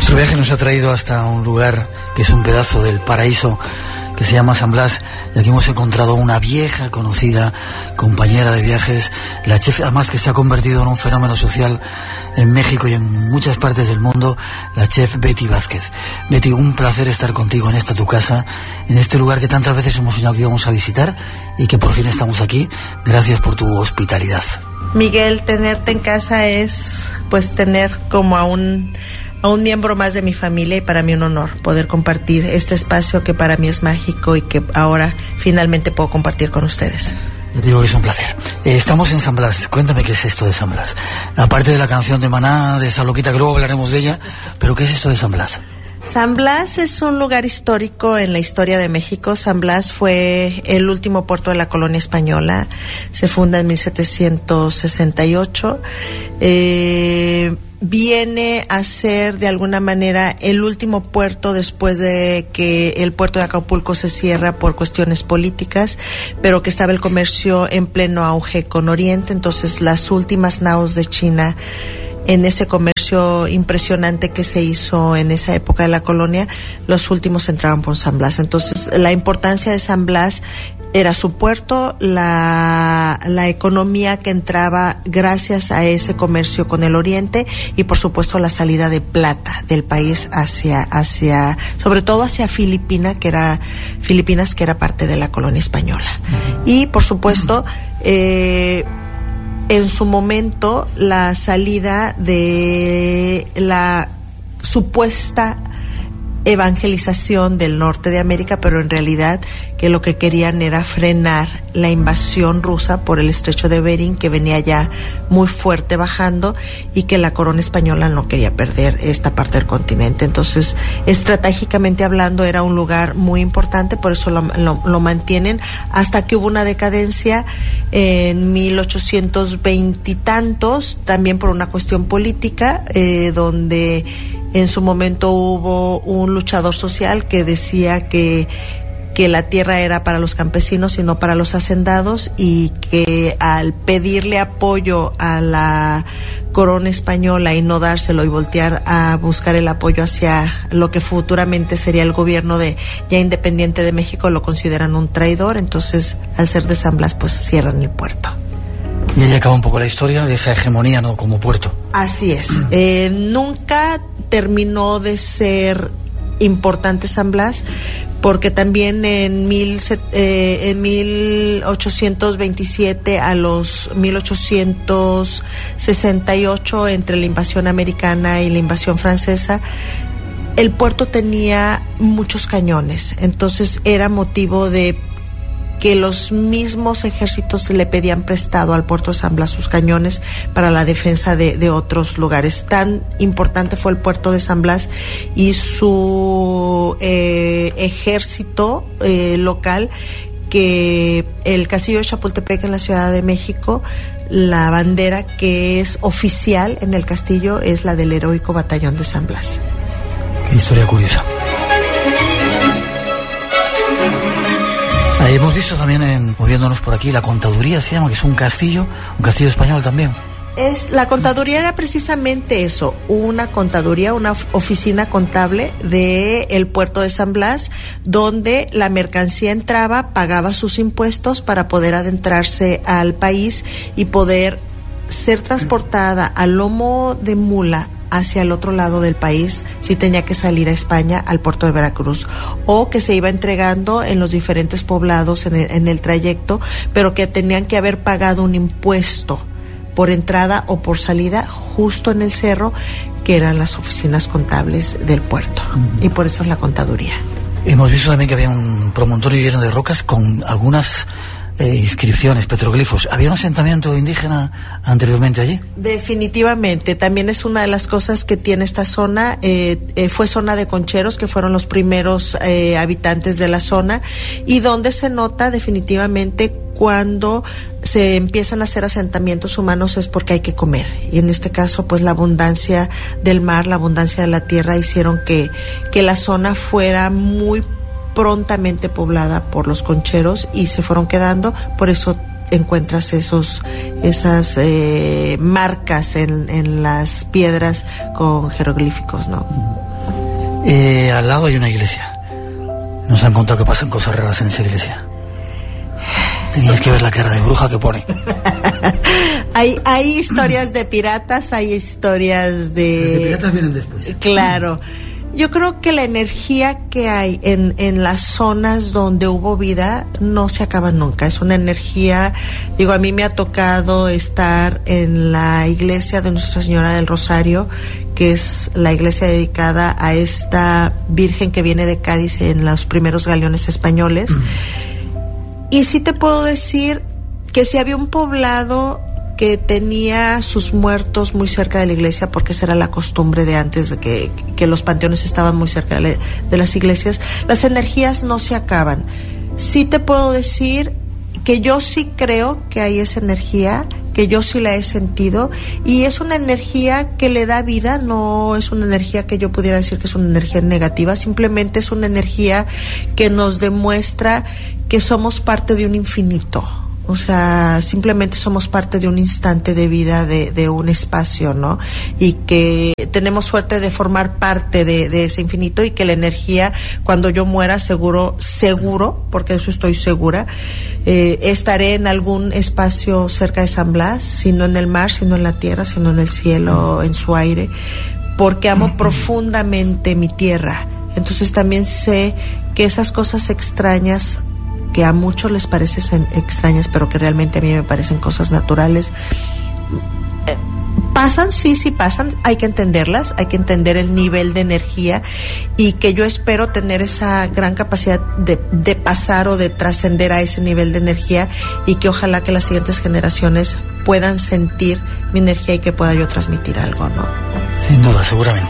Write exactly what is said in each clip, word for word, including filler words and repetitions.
Nuestro viaje nos ha traído hasta un lugar que es un pedazo del paraíso, que se llama San Blas, y aquí hemos encontrado una vieja conocida compañera de viajes, la chef, además que se ha convertido en un fenómeno social en México y en muchas partes del mundo, la chef Betty Vázquez. Betty, un placer estar contigo en esta tu casa, en este lugar que tantas veces hemos soñado que íbamos a visitar y que por fin estamos aquí. Gracias por tu hospitalidad. Miguel, tenerte en casa es pues tener como a un... a un miembro más de mi familia, y para mí un honor poder compartir este espacio que para mí es mágico y que ahora finalmente puedo compartir con ustedes. Yo digo que es un placer. Eh, estamos en San Blas. Cuéntame qué es esto de San Blas. Aparte de la canción de Maná, de esa loquita, que luego hablaremos de ella, pero ¿qué es esto de San Blas? San Blas es un lugar histórico en la historia de México. San Blas fue el último puerto de la colonia española. Se funda en mil setecientos sesenta y ocho. Eh... Viene a ser de alguna manera el último puerto después de que el puerto de Acapulco se cierra por cuestiones políticas, pero que estaba el comercio en pleno auge con Oriente. Entonces las últimas naos de China en ese comercio impresionante que se hizo en esa época de la colonia, los últimos entraron por San Blas. Entonces la importancia de San Blas era su puerto, la, la economía que entraba gracias a ese comercio con el Oriente, y por supuesto la salida de plata del país hacia, hacia, sobre todo hacia Filipinas, que era, Filipinas, que era parte de la colonia española. Uh-huh. Y por supuesto, eh, en su momento, la salida de la supuesta evangelización del norte de América, pero en realidad que lo que querían era frenar la invasión rusa por el estrecho de Bering, que venía ya muy fuerte bajando, y que la corona española no quería perder esta parte del continente. Entonces, estratégicamente hablando, era un lugar muy importante, por eso lo, lo, lo mantienen, hasta que hubo una decadencia en mil ochocientos veinte y tantos, también por una cuestión política, eh, donde en su momento hubo un luchador social que decía que, que la tierra era para los campesinos y no para los hacendados, y que al pedirle apoyo a la corona española y no dárselo y voltear a buscar el apoyo hacia lo que futuramente sería el gobierno de ya independiente de México, lo consideran un traidor. Entonces, al ser de San Blas, pues cierran el puerto. Y ahí acaba un poco la historia de esa hegemonía, ¿no?, como puerto. Así es. Eh, nunca terminó de ser importante San Blas, porque también en, mil, eh, en mil ochocientos veintisiete a los mil ochocientos sesenta y ocho, entre la invasión americana y la invasión francesa, el puerto tenía muchos cañones. Entonces era motivo de que los mismos ejércitos le pedían prestado al puerto de San Blas sus cañones para la defensa de, de otros lugares. Tan importante fue el puerto de San Blas y su eh, ejército eh, local, que el castillo de Chapultepec en la Ciudad de México, la bandera que es oficial en el castillo es la del heroico batallón de San Blas. Qué historia curiosa. Ahí hemos visto también, en, moviéndonos por aquí, la contaduría se llama, que es un castillo, un castillo español también. Es, la contaduría era precisamente eso, una contaduría, una oficina contable de el puerto de San Blas, donde la mercancía entraba, pagaba sus impuestos para poder adentrarse al país y poder ser transportada a lomo de mula hacia el otro lado del país, si tenía que salir a España, al puerto de Veracruz, o que se iba entregando en los diferentes poblados en el, en el trayecto, pero que tenían que haber pagado un impuesto por entrada o por salida justo en el cerro, que eran las oficinas contables del puerto, uh-huh. Y por eso es la contaduría. Hemos visto también que había un promontorio lleno de rocas con algunas Eh, inscripciones, petroglifos. ¿Había un asentamiento indígena anteriormente allí? Definitivamente, también es una de las cosas que tiene esta zona. Eh, eh, fue zona de concheros, que fueron los primeros eh, habitantes de la zona, y donde se nota definitivamente cuando se empiezan a hacer asentamientos humanos es porque hay que comer, y en este caso pues la abundancia del mar, la abundancia de la tierra hicieron que, que la zona fuera muy prontamente poblada por los concheros, y se fueron quedando. Por eso encuentras esos esas eh, marcas en, en las piedras con jeroglíficos, ¿no? Eh, al lado hay una iglesia. Nos han contado que pasan cosas raras en esa iglesia. Tenías que ver la cara de bruja que pone. hay, hay historias de piratas, hay historias de... Las de piratas vienen después. Claro. Yo creo que la energía que hay en, en las zonas donde hubo vida no se acaba nunca. Es una energía, digo, a mí me ha tocado estar en la iglesia de Nuestra Señora del Rosario, que es la iglesia dedicada a esta Virgen que viene de Cádiz en los primeros galeones españoles. Mm. Y sí te puedo decir que si había un poblado que tenía sus muertos muy cerca de la iglesia, porque esa era la costumbre de antes, de que, que los panteones estaban muy cerca de, de las iglesias, las energías no se acaban. Sí te puedo decir que yo sí creo que hay esa energía, que yo sí la he sentido, y es una energía que le da vida, no es una energía que yo pudiera decir que es una energía negativa, simplemente es una energía que nos demuestra que somos parte de un infinito. O sea, simplemente somos parte de un instante de vida, de, de un espacio, ¿no? Y que tenemos suerte de formar parte de, de ese infinito, y que la energía, cuando yo muera, seguro, seguro, porque de eso estoy segura, eh, estaré en algún espacio cerca de San Blas, si no en el mar, sino en la tierra, sino en el cielo, en su aire, porque amo profundamente mi tierra. Entonces también sé que esas cosas extrañas, que a muchos les parecen extrañas, pero que realmente a mí me parecen cosas naturales, eh, pasan, sí, sí pasan, hay que entenderlas, hay que entender el nivel de energía, y que yo espero tener esa gran capacidad de, de pasar o de trascender a ese nivel de energía, y que ojalá que las siguientes generaciones puedan sentir mi energía y que pueda yo transmitir algo, ¿no? Sin duda, seguramente.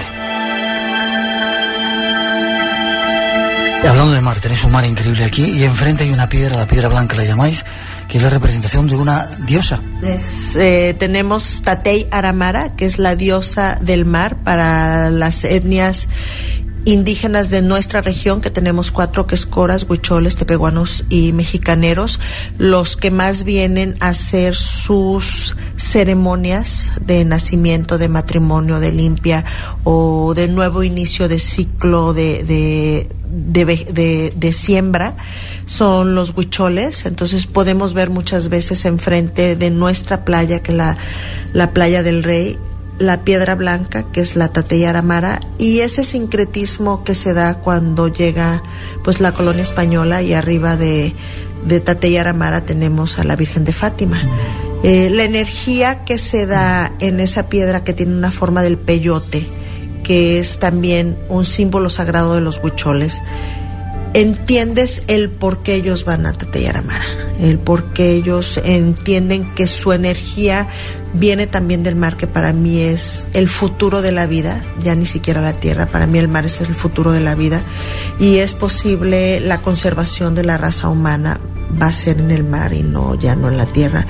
Hablando de mar, tenéis un mar increíble aquí, y enfrente hay una piedra, la piedra blanca la llamáis, que es la representación de una diosa. Es, eh, tenemos Tatey Aramara, que es la diosa del mar para las etnias indígenas de nuestra región, que tenemos cuatro, que es coras, huicholes, tepehuanos y mexicaneros, los que más vienen a hacer sus ceremonias de nacimiento, de matrimonio, de limpia o de nuevo inicio de ciclo de, de, de, de, de siembra, son los huicholes. Entonces podemos ver muchas veces enfrente de nuestra playa, que es la, la Playa del Rey, la piedra blanca, que es la Tatey Aramara, y ese sincretismo que se da cuando llega pues la colonia española, y arriba de, de Tatey Aramara tenemos a la Virgen de Fátima. Eh, la energía que se da en esa piedra, que tiene una forma del peyote, que es también un símbolo sagrado de los huicholes, entiendes el por qué ellos van a Tatey Aramara, el por qué ellos entienden que su energía viene también del mar, que para mí es el futuro de la vida, ya ni siquiera la tierra, para mí el mar es el futuro de la vida, y es posible la conservación de la raza humana va a ser en el mar y no, ya no en la tierra.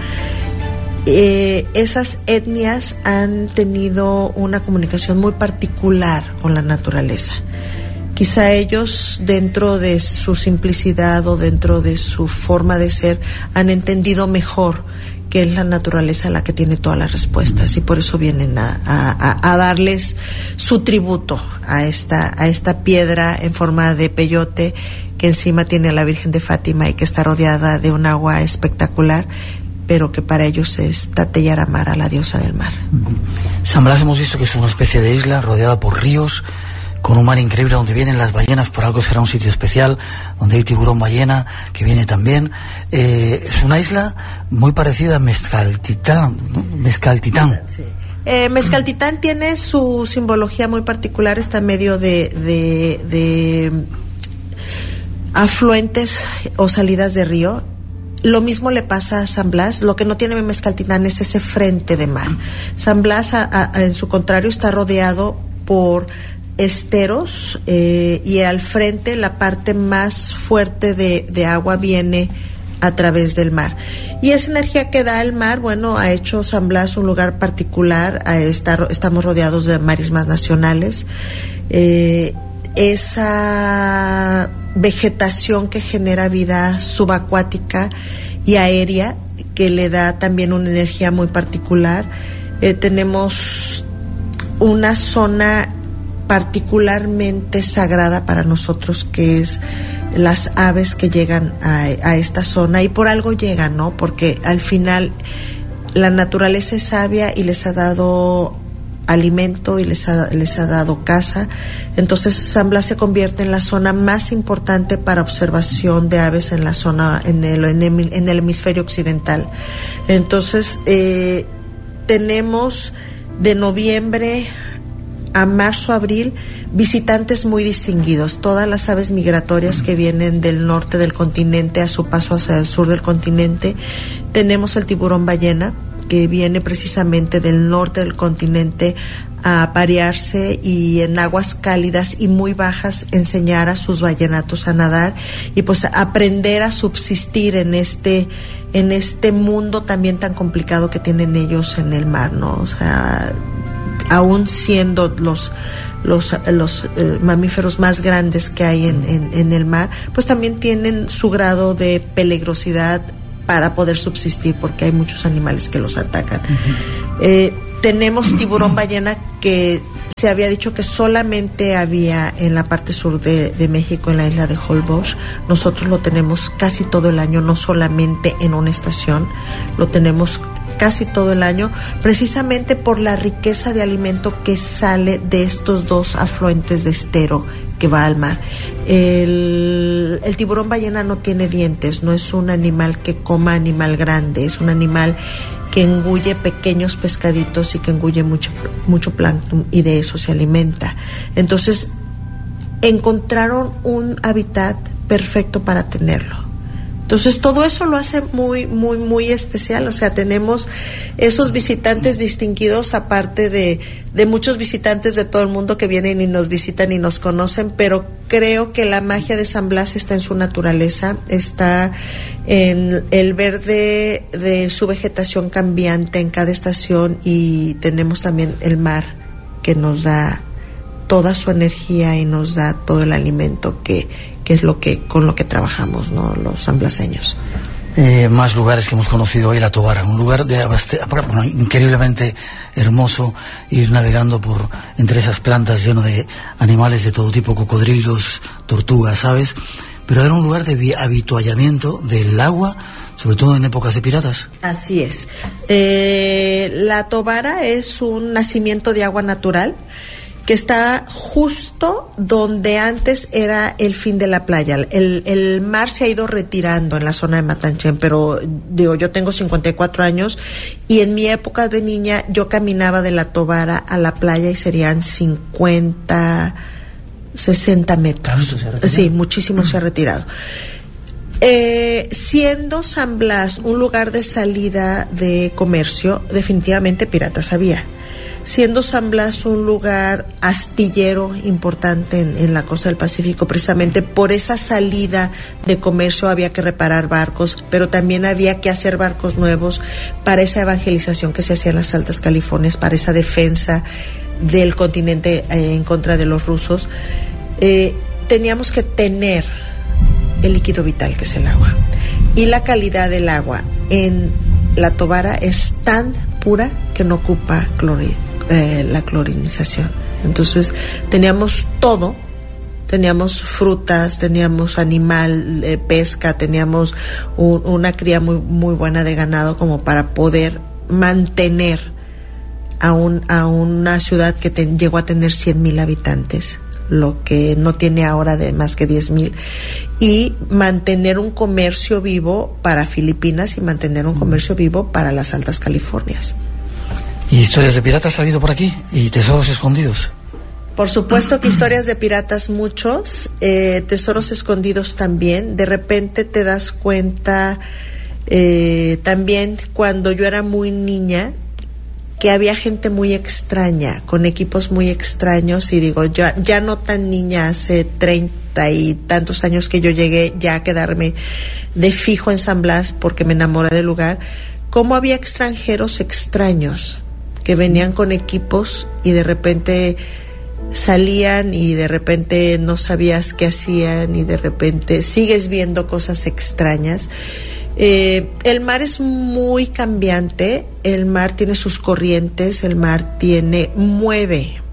Eh, esas etnias han tenido una comunicación muy particular con la naturaleza. Quizá ellos, dentro de su simplicidad o dentro de su forma de ser, han entendido mejor que es la naturaleza la que tiene todas las respuestas, y por eso vienen a, a, a darles su tributo a esta, a esta piedra en forma de peyote, que encima tiene a la Virgen de Fátima y que está rodeada de un agua espectacular, pero que para ellos es Tatey Aramara, la diosa del mar. San Blas hemos visto que es una especie de isla rodeada por ríos, con un mar increíble donde vienen las ballenas, por algo será un sitio especial, donde hay tiburón ballena, que viene también. Eh, es una isla muy parecida a Mezcaltitán, ¿no? Mezcaltitán. Sí. Eh, Mezcaltitán tiene su simbología muy particular, está en medio de, de, de afluentes o salidas de río. Lo mismo le pasa a San Blas. Lo que no tiene Mezcaltitán es ese frente de mar. San Blas, a, a, en su contrario, está rodeado por esteros, eh, y al frente la parte más fuerte de, de agua viene a través del mar, y esa energía que da el mar, bueno, ha hecho San Blas un lugar particular. A estar, estamos rodeados de marismas nacionales, eh, esa vegetación que genera vida subacuática y aérea, que le da también una energía muy particular. Eh, tenemos una zona particularmente sagrada para nosotros, que es las aves que llegan a, a esta zona, y por algo llegan, ¿no? Porque al final la naturaleza es sabia y les ha dado alimento y les ha, les ha dado casa. Entonces San Blas se convierte en la zona más importante para observación de aves en la zona, en el, en el, en el hemisferio occidental. Entonces eh, tenemos de noviembre a marzo, abril, visitantes muy distinguidos. Todas las aves migratorias que vienen del norte del continente a su paso hacia el sur del continente. Tenemos el tiburón ballena, que viene precisamente del norte del continente a aparearse y en aguas cálidas y muy bajas enseñar a sus ballenatos a nadar y pues aprender a subsistir en este en este mundo también tan complicado que tienen ellos en el mar, ¿no? O sea, aún siendo los los, los eh, mamíferos más grandes que hay en, en, en el mar, pues también tienen su grado de peligrosidad para poder subsistir, porque hay muchos animales que los atacan. Uh-huh. Eh, tenemos tiburón ballena, que se había dicho que solamente había en la parte sur de, de México, en la isla de Holbox. Nosotros lo tenemos casi todo el año, no solamente en una estación, lo tenemos casi todo el año, precisamente por la riqueza de alimento que sale de estos dos afluentes de estero que va al mar. El, el tiburón ballena no tiene dientes, no es un animal que coma animal grande, es un animal que engulle pequeños pescaditos y que engulle mucho, mucho plancton, y de eso se alimenta. Entonces encontraron un hábitat perfecto para tenerlo. Entonces todo eso lo hace muy, muy, muy especial. O sea, tenemos esos visitantes distinguidos, aparte de, de muchos visitantes de todo el mundo que vienen y nos visitan y nos conocen, pero creo que la magia de San Blas está en su naturaleza, está en el verde de su vegetación cambiante en cada estación, y tenemos también el mar que nos da toda su energía y nos da todo el alimento que que es lo que con lo que trabajamos, ¿no?, los sanblaseños. Eh, más lugares que hemos conocido hoy, La Tobara, un lugar de abaste- bueno, increíblemente hermoso, ir navegando por entre esas plantas lleno de animales de todo tipo, cocodrilos, tortugas, aves, pero era un lugar de vi- habituallamiento del agua, sobre todo en épocas de piratas. Así es. Eh, La Tobara es un nacimiento de agua natural que está justo donde antes era el fin de la playa. El, el mar se ha ido retirando en la zona de Matanchen, pero digo, yo tengo cincuenta y cuatro años y en mi época de niña yo caminaba de La Tobara a la playa y serían cincuenta, sesenta metros. Claro, sí, muchísimo uh-huh. se ha retirado. Eh, siendo San Blas un lugar de salida de comercio, definitivamente piratas había. Siendo San Blas un lugar astillero importante en, en la costa del Pacífico, precisamente por esa salida de comercio había que reparar barcos, pero también había que hacer barcos nuevos para esa evangelización que se hacía en las Altas Californias, para esa defensa del continente eh, en contra de los rusos. Eh, teníamos que tener el líquido vital, que es el agua, y la calidad del agua en La Tobara es tan pura que no ocupa cloruro. Eh, la clorinización. Entonces teníamos todo, teníamos frutas, teníamos animal, eh, pesca, teníamos un, una cría muy muy buena de ganado como para poder mantener a un a una ciudad que te, llegó a tener cien mil habitantes, lo que no tiene ahora de más que diez mil, y mantener un comercio vivo para Filipinas y mantener un comercio vivo para las Altas Californias. ¿Y historias de piratas ha habido por aquí? ¿Y tesoros escondidos? Por supuesto que historias de piratas muchos, eh, tesoros escondidos también. De repente te das cuenta, eh, también cuando yo era muy niña, que había gente muy extraña, con equipos muy extraños, y digo, ya, ya no tan niña, hace treinta y tantos años que yo llegué ya a quedarme de fijo en San Blas porque me enamoré del lugar, cómo había extranjeros extraños que venían con equipos y de repente salían y de repente no sabías qué hacían y de repente sigues viendo cosas extrañas. Eh, el mar es muy cambiante, el mar tiene sus corrientes, el mar tiene, mueve,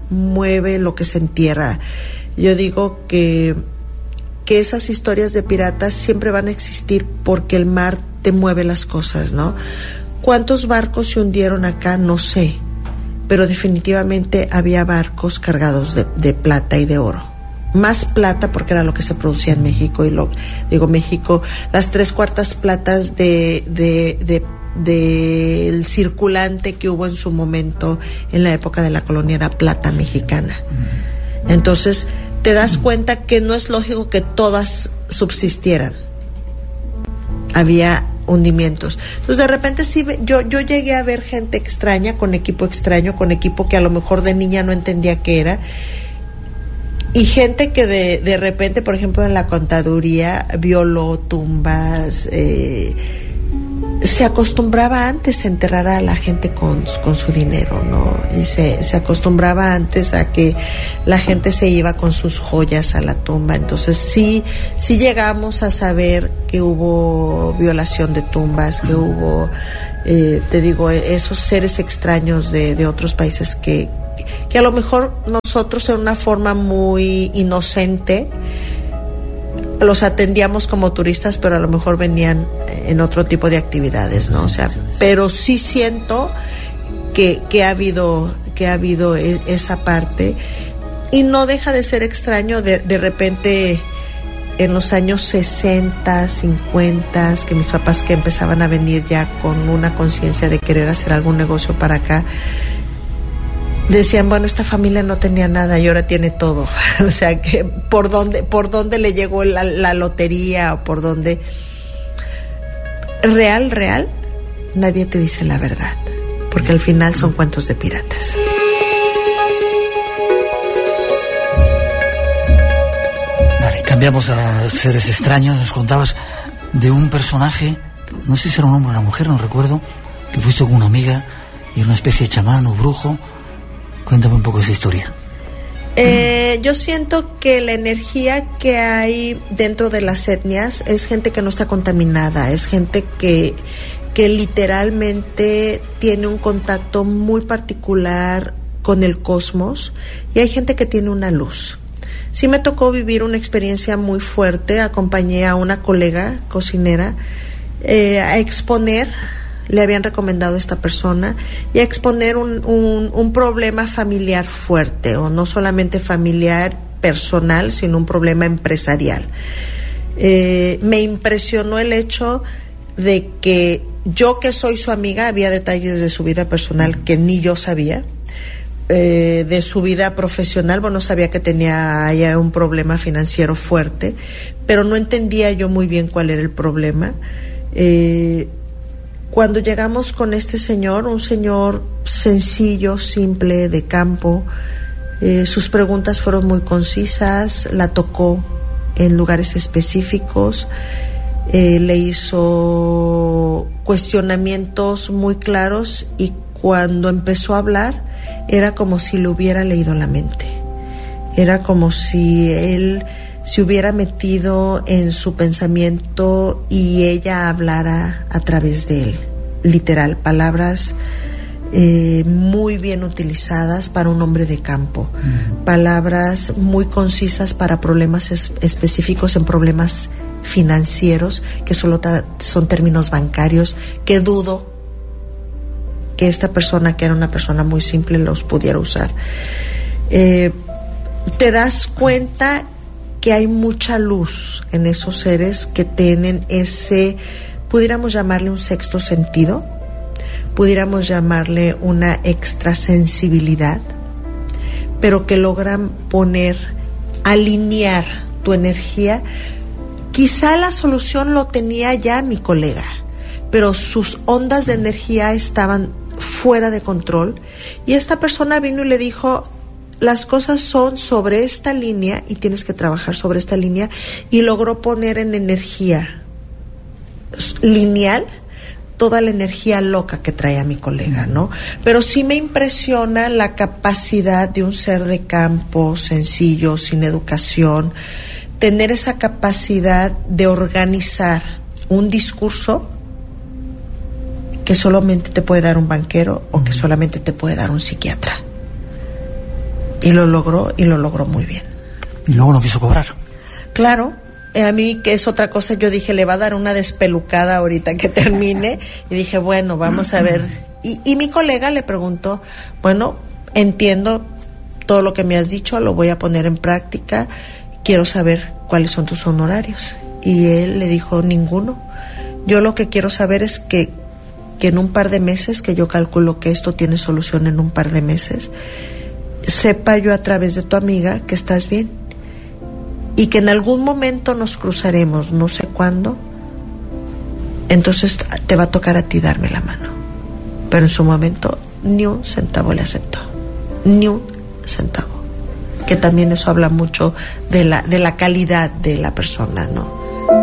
mueve lo que se entierra. Yo digo que, que esas historias de piratas siempre van a existir porque el mar te mueve las cosas, ¿no? ¿Cuántos barcos se hundieron acá? No sé, pero definitivamente había barcos cargados de, de plata y de oro. Más plata porque era lo que se producía en México, y lo digo México, las tres cuartas platas de, de, de, de el circulante que hubo en su momento en la época de la colonia era plata mexicana. Entonces te das cuenta que no es lógico que todas subsistieran. Había hundimientos. Entonces de repente sí, yo, yo llegué a ver gente extraña, con equipo extraño, con equipo que a lo mejor de niña no entendía qué era, y gente que de, de repente, por ejemplo, en la contaduría violó tumbas. Eh, se acostumbraba antes a enterrar a la gente con, con su dinero, ¿no? Y se, se acostumbraba antes a que la gente se iba con sus joyas a la tumba. Entonces sí, sí llegamos a saber que hubo violación de tumbas, que hubo, eh, te digo, esos seres extraños de, de otros países que, que a lo mejor nosotros en una forma muy inocente los atendíamos como turistas, pero a lo mejor venían en otro tipo de actividades, ¿no? O sea, pero sí siento que, que ha habido, que ha habido esa parte, y no deja de ser extraño de, de repente en los años sesenta, cincuenta, que mis papás que empezaban a venir ya con una conciencia de querer hacer algún negocio para acá, decían, bueno, esta familia no tenía nada y ahora tiene todo. O sea, que por dónde, por dónde le llegó la, la lotería, o por dónde. Real, real, nadie te dice la verdad, porque al final son cuentos de piratas. Vale, cambiamos a seres extraños. Nos contabas de un personaje, no sé si era un hombre o una mujer, no recuerdo, que fuiste con una amiga y era una especie de chamán o brujo. Cuéntame un poco esa historia. Eh, yo siento que la energía que hay dentro de las etnias es gente que no está contaminada, es gente que, que literalmente tiene un contacto muy particular con el cosmos, y hay gente que tiene una luz. Sí me tocó vivir una experiencia muy fuerte. Acompañé a una colega cocinera eh, a exponer, le habían recomendado a esta persona, y a exponer un, un, un problema familiar fuerte, o no solamente familiar, personal, sino un problema empresarial. Eh, me impresionó el hecho de que yo, que soy su amiga, había detalles de su vida personal que ni yo sabía. Eh, de su vida profesional, bueno, sabía que tenía ya un problema financiero fuerte, pero no entendía yo muy bien cuál era el problema. Eh, Cuando llegamos con este señor, un señor sencillo, simple, de campo, eh, sus preguntas fueron muy concisas, la tocó en lugares específicos, eh, le hizo cuestionamientos muy claros, y cuando empezó a hablar era como si le hubiera leído la mente. Era como si él se hubiera metido en su pensamiento y ella hablara a través de él. Literal, palabras eh, muy bien utilizadas para un hombre de campo, mm. palabras muy concisas para problemas es, específicos en problemas financieros, que solo ta- son términos bancarios, que dudo que esta persona, que era una persona muy simple, los pudiera usar. Eh, te das cuenta que hay mucha luz en esos seres que tienen ese, pudiéramos llamarle un sexto sentido, pudiéramos llamarle una extrasensibilidad, pero que logran poner, alinear tu energía. Quizá la solución lo tenía ya mi colega, pero sus ondas de energía estaban fuera de control, y esta persona vino y le dijo: las cosas son sobre esta línea y tienes que trabajar sobre esta línea, y logró poner en energía lineal toda la energía loca que traía mi colega, ¿no? Pero sí me impresiona la capacidad de un ser de campo, sencillo, sin educación, tener esa capacidad de organizar un discurso que solamente te puede dar un banquero o que solamente te puede dar un psiquiatra. Y lo logró, y lo logró muy bien. Y luego no quiso cobrar. Claro, a mí, que es otra cosa, yo dije, le va a dar una despelucada ahorita que termine. Y dije, bueno, vamos a ver. Y, y mi colega le preguntó, bueno, entiendo todo lo que me has dicho, lo voy a poner en práctica, quiero saber cuáles son tus honorarios. Y él le dijo, ninguno. Yo lo que quiero saber es que, que en un par de meses, que yo calculo que esto tiene solución en un par de meses, sepa yo a través de tu amiga que estás bien y que en algún momento nos cruzaremos, no sé cuándo, entonces te va a tocar a ti darme la mano. Pero en su momento ni un centavo le aceptó, ni un centavo, que también eso habla mucho de la, de la calidad de la persona, ¿no?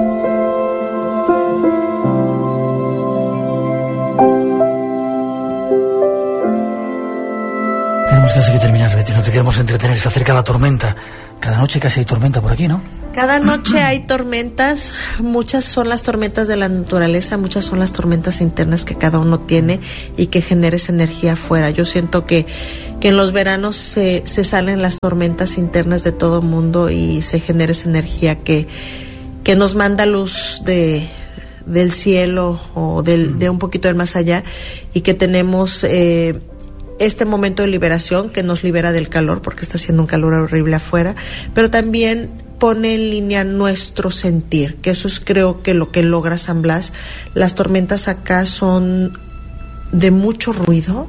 Tenemos casi que terminar, Betty, no te queremos entretener, se acerca la tormenta. Cada noche casi hay tormenta por aquí, ¿no? Cada noche hay tormentas, muchas son las tormentas de la naturaleza, muchas son las tormentas internas que cada uno tiene y que genera esa energía afuera. Yo siento que, que en los veranos se, se salen las tormentas internas de todo mundo y se genera esa energía que, que nos manda luz de, del cielo o del, de un poquito del más allá, y que tenemos eh, este momento de liberación que nos libera del calor, porque está haciendo un calor horrible afuera, pero también pone en línea nuestro sentir, que eso es creo que lo que logra San Blas. Las tormentas acá son de mucho ruido,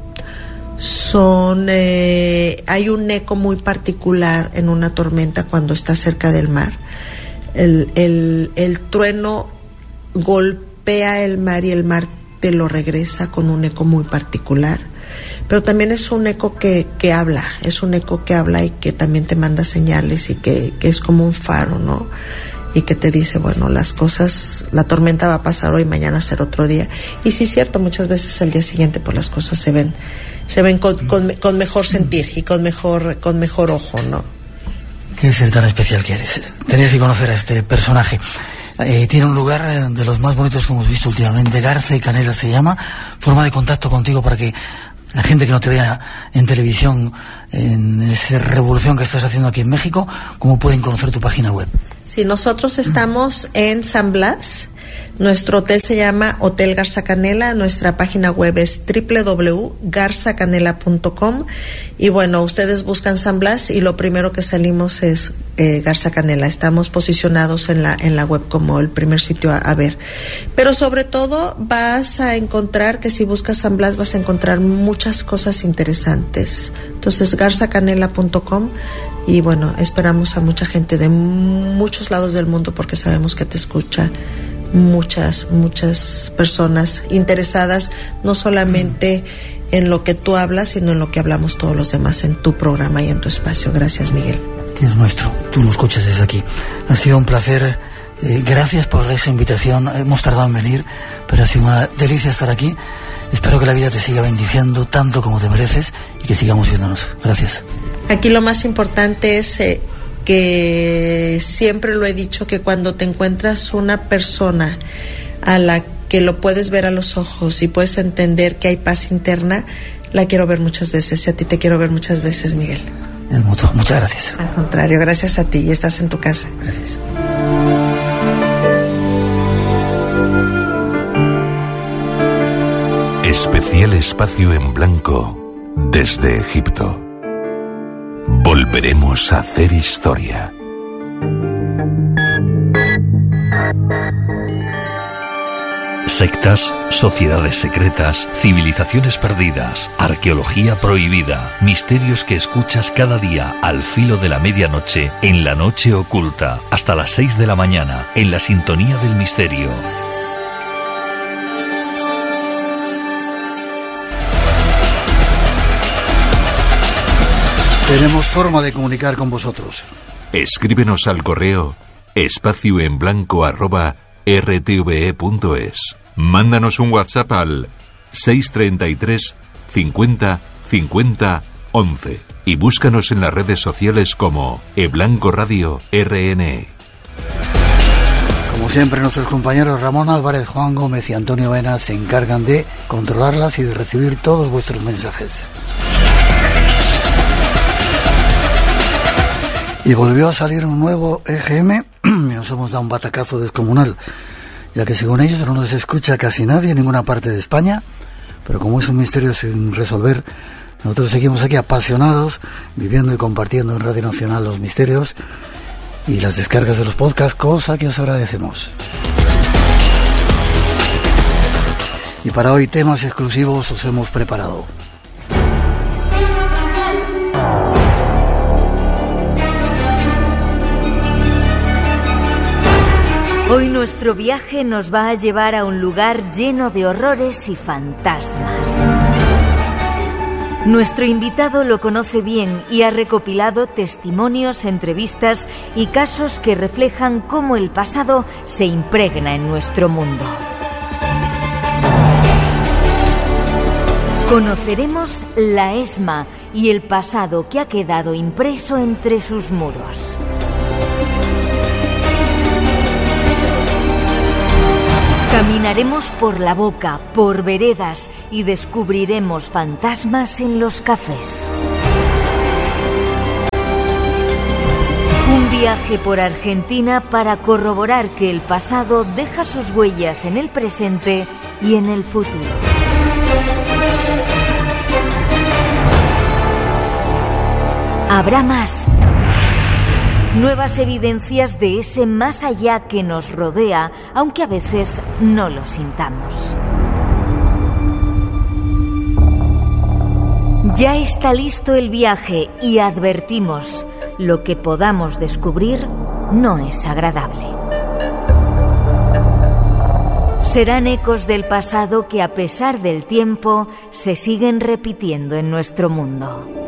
son eh, hay un eco muy particular en una tormenta cuando está cerca del mar. El, el, el trueno golpea el mar y el mar te lo regresa con un eco muy particular. Pero también es un eco que, que habla, es un eco que habla y que también te manda señales y que, que es como un faro, ¿no? Y que te dice, bueno, las cosas, la tormenta va a pasar hoy, mañana será otro día. Y sí es cierto, muchas veces al día siguiente pues las cosas se ven, se ven con, con, con mejor sentir y con mejor, con mejor ojo, ¿no? Qué ser tan especial que eres. Tenías que conocer a este personaje. Eh, tiene un lugar de los más bonitos que hemos visto últimamente, Garza y Canela se llama. Forma de contacto contigo para que la gente que no te vea en televisión, en esa revolución que estás haciendo aquí en México, ¿cómo pueden conocer tu página web? Sí, nosotros estamos en San Blas. Nuestro hotel se llama Hotel Garza Canela. Nuestra página web es doble u doble u doble u punto garza canela punto com. Y bueno, ustedes buscan San Blas y lo primero que salimos es eh, Garza Canela. Estamos posicionados en la en la web como el primer sitio a, a ver. Pero sobre todo vas a encontrar que si buscas San Blas vas a encontrar muchas cosas interesantes. Entonces, garza canela punto com. Y bueno, esperamos a mucha gente de muchos lados del mundo porque sabemos que te escucha muchas, muchas personas interesadas, no solamente en lo que tú hablas, sino en lo que hablamos todos los demás en tu programa y en tu espacio. Gracias, Miguel. Que es nuestro, tú lo escuchas desde aquí. Ha sido un placer, eh, gracias por esa invitación, hemos tardado en venir, pero ha sido una delicia estar aquí. Espero que la vida te siga bendiciendo tanto como te mereces y que sigamos viéndonos. Gracias. Aquí lo más importante es eh, que siempre lo he dicho, que cuando te encuentras una persona a la que lo puedes ver a los ojos y puedes entender que hay paz interna, la quiero ver muchas veces y a ti te quiero ver muchas veces, Miguel. Es mutuo. Muchas gracias. Al contrario, gracias a ti y estás en tu casa. Gracias. Especial espacio en blanco desde Egipto. Volveremos a hacer historia. Sectas, sociedades secretas, civilizaciones perdidas, arqueología prohibida, misterios que escuchas cada día al filo de la medianoche en La Noche Oculta, hasta las seis de la mañana, en la sintonía del misterio. Tenemos forma de comunicar con vosotros. Escríbenos al correo espacio en blanco arroba r t v e punto es. Mándanos un WhatsApp al seis treinta y tres cincuenta cincuenta once y búscanos en las redes sociales como eBlanco Radio R N E. Como siempre, nuestros compañeros Ramón Álvarez, Juan Gómez y Antonio Baena se encargan de controlarlas y de recibir todos vuestros mensajes. Y volvió a salir un nuevo E G M y nos hemos dado un batacazo descomunal, ya que según ellos no nos escucha casi nadie en ninguna parte de España, pero como es un misterio sin resolver, nosotros seguimos aquí apasionados, viviendo y compartiendo en Radio Nacional los misterios y las descargas de los podcasts, cosa que os agradecemos. Y para hoy temas exclusivos os hemos preparado. Hoy nuestro viaje nos va a llevar a un lugar lleno de horrores y fantasmas. Nuestro invitado lo conoce bien y ha recopilado testimonios, entrevistas y casos que reflejan cómo el pasado se impregna en nuestro mundo. Conoceremos la ESMA y el pasado que ha quedado impreso entre sus muros. Caminaremos por la Boca, por veredas y descubriremos fantasmas en los cafés. Un viaje por Argentina para corroborar que el pasado deja sus huellas en el presente y en el futuro. Habrá más. Nuevas evidencias de ese más allá que nos rodea, aunque a veces no lo sintamos. Ya está listo el viaje y advertimos, lo que podamos descubrir no es agradable. Serán ecos del pasado que a pesar del tiempo se siguen repitiendo en nuestro mundo.